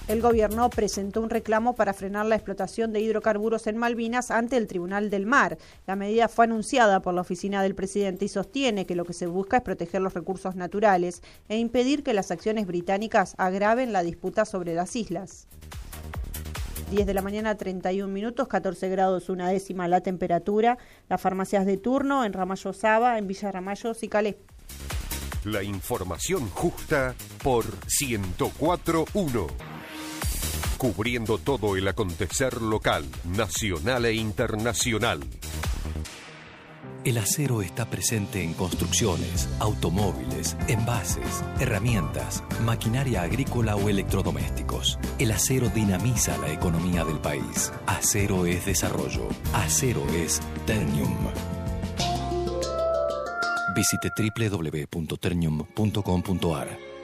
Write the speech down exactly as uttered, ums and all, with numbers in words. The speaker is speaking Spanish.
El gobierno presentó un reclamo para frenar la explotación de hidrocarburos en Malvinas ante el Tribunal del Mar. La medida fue anunciada por la oficina del presidente y sostiene que lo que se busca es proteger los recursos naturales e impedir que las acciones británicas agraven la disputa sobre las islas. diez de la mañana, treinta y un minutos, catorce grados una décima la temperatura. Las farmacias de turno en Ramallo Saba, en Villa Ramallo, Cicalé. La información justa por ciento cuatro punto uno. Cubriendo todo el acontecer local, nacional e internacional. El acero está presente en construcciones, automóviles, envases, herramientas, maquinaria agrícola o electrodomésticos. El acero dinamiza la economía del país. Acero es desarrollo. Acero es Ternium. Visite doble u doble u doble u punto ternium punto com punto a r.